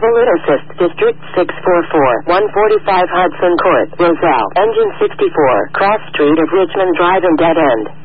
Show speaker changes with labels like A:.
A: Bullet Assist. District 644. 145 Hudson Court. Roselle. Engine 64. Cross Street of Richmond Drive and Dead End.